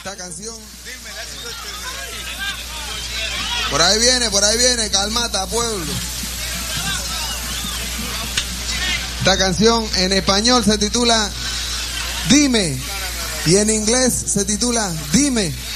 Esta canción. Por ahí viene, calmata, pueblo. Esta canción en español se titula Dime y en inglés se titula Dime.